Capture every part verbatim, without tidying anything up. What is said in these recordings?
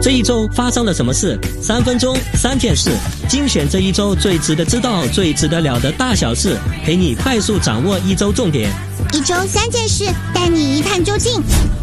这一周发生了什么事？三分钟三件事，精选这一周最值得知道、最值得了的大小事，陪你快速掌握一周重点。 一周三件事，带你一探究竟。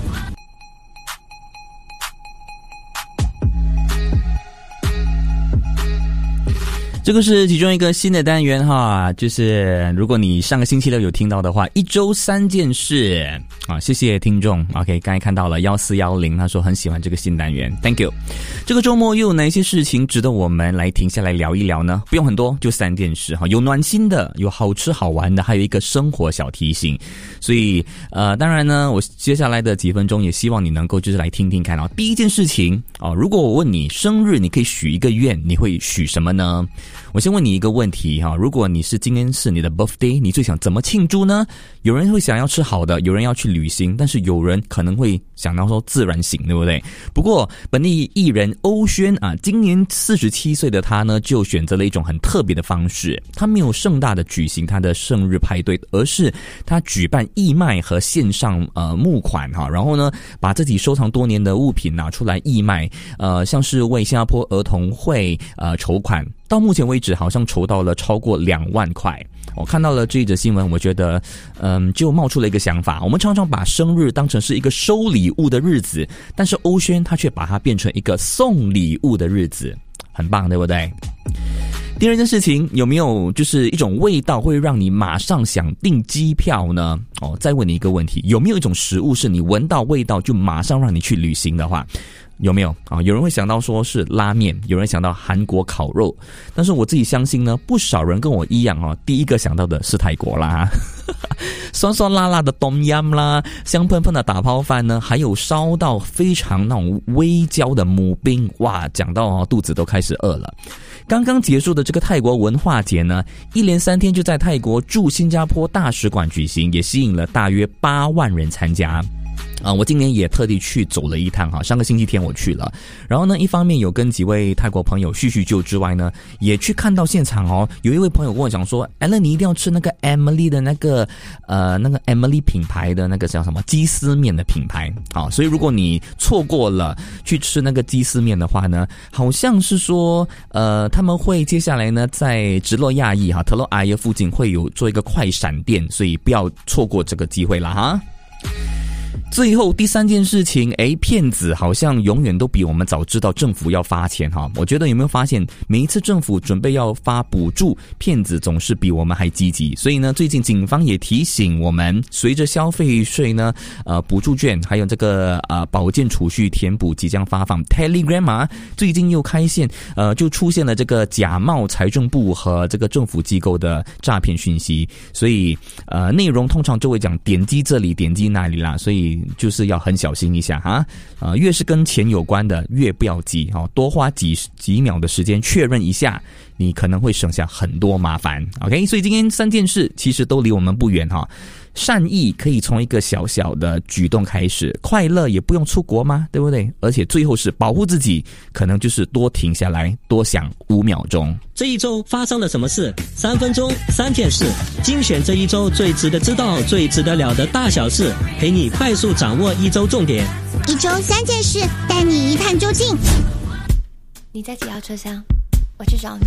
这个是其中一个新的单元哈，就是如果你上个星期六有听到的话，一周三件事啊，谢谢听众。OK， 刚才看到了一四一零，他说很喜欢这个新单元 ，Thank you。这个周末又有哪些事情值得我们来停下来聊一聊呢？不用很多，就三件事哈，有暖心的，有好吃好玩的，还有一个生活小提醒。所以呃，当然呢，我接下来的几分钟也希望你能够就是来听听看啊。第一件事情啊，如果我问你生日，你可以许一个愿，你会许什么呢？我先问你一个问题哈，如果你是今天是你的 birthday， 你最想怎么庆祝呢？有人会想要吃好的，有人要去旅行，但是有人可能会想到说自然醒，对不对？不过本地艺人欧萱啊，今年四十七岁的他呢，就选择了一种很特别的方式，他没有盛大的举行他的生日派对，而是他举办义卖和线上呃募款哈，然后呢，把自己收藏多年的物品拿出来义卖，呃，像是为新加坡儿童会呃筹款。到目前为止好像筹到了超过两万块。我看到了这一则新闻，我觉得嗯，就冒出了一个想法，我们常常把生日当成是一个收礼物的日子，但是欧萱她却把它变成一个送礼物的日子，很棒，对不对？第二件事情，有没有就是一种味道会让你马上想订机票呢？哦，再问你一个问题，有没有一种食物是你闻到味道就马上让你去旅行的话？有没有啊？有人会想到说是拉面，有人想到韩国烤肉，但是我自己相信呢，不少人跟我一样啊，第一个想到的是泰国啦，酸酸辣辣的冬阴啦，香喷喷的打抛饭呢，还有烧到非常那种微焦的母冰，哇，讲到哦，肚子都开始饿了。刚刚结束的这个泰国文化节呢，一连三天就在泰国驻新加坡大使馆举行，也吸引了大约八万人参加。啊、呃，我今年也特地去走了一趟哈，上个星期天我去了，然后呢，一方面有跟几位泰国朋友叙叙旧之外呢，也去看到现场哦。有一位朋友跟我讲说，哎，那你一定要吃那个 Emily 的那个呃那个 Emily 品牌的那个叫什么鸡丝面的品牌，好，所以如果你错过了去吃那个鸡丝面的话呢，好像是说呃他们会接下来呢在直落亚裔哈特洛阿耶附近会有做一个快闪店，所以不要错过这个机会了哈。最后第三件事情，诶，骗子好像永远都比我们早知道政府要发钱哈。我觉得有没有发现，每一次政府准备要发补助，骗子总是比我们还积极。所以呢，最近警方也提醒我们，随着消费税呢，呃，补助券还有这个呃保健储蓄填补即将发放 ，Telegram 啊，最近又开线，呃，就出现了这个假冒财政部和这个政府机构的诈骗讯息。所以呃，内容通常就会讲点击这里，点击那里啦，所以就是要很小心一下哈，啊、呃，越是跟钱有关的，越不要急哈、哦，多花几几秒的时间确认一下，你可能会省下很多麻烦。OK， 所以今天三件事其实都离我们不远哈。善意可以从一个小小的举动开始，快乐也不用出国嘛，对不对？而且最后是保护自己，可能就是多停下来，多想五秒钟。 这一周发生了什么事？三分钟三件事，精选这一周最值得知道、最值得了的大小事，陪你快速掌握一周重点。 一周三件事，带你一探究竟。 你在几号车厢？我去找你。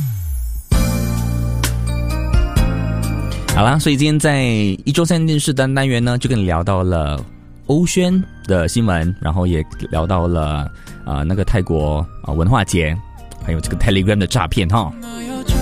好啦，所以今天在一周三件事的单元呢，就跟你聊到了欧萱的新闻，然后也聊到了呃那个泰国啊、呃、文化节，还有这个 Telegram 的诈骗哈。